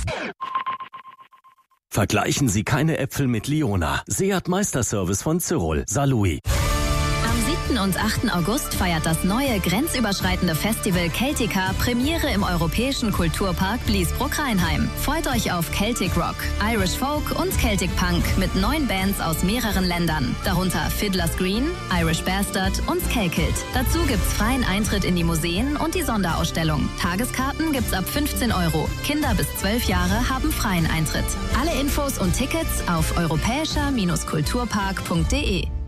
Vergleichen Sie keine Äpfel mit Liona. Seat Meisterservice von Cyril. Saarlouis. Am 7. und 8. August feiert das neue grenzüberschreitende Festival Celtica Premiere im Europäischen Kulturpark Bliesbruck-Rheinheim. Freut euch auf Celtic Rock, Irish Folk und Celtic Punk mit 9 Bands aus mehreren Ländern. Darunter Fiddler's Green, Irish Bastard und Skalkilt. Dazu gibt's freien Eintritt in die Museen und die Sonderausstellung. Tageskarten gibt's ab 15 €. Kinder bis 12 Jahre haben freien Eintritt. Alle Infos und Tickets auf europäischer-kulturpark.de.